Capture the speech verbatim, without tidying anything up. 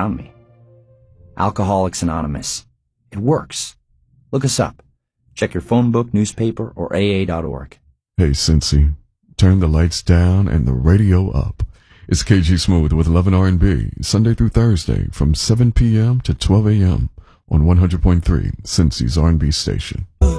around me. Alcoholics Anonymous. It works. Look us up. Check your phone book, newspaper, or A A dot org. Hey, Cincy, turn the lights down and the radio up. It's K G Smooth with Love and R and B, Sunday through Thursday from seven p.m. to twelve a.m. on one hundred point three, Cincy's R and B station.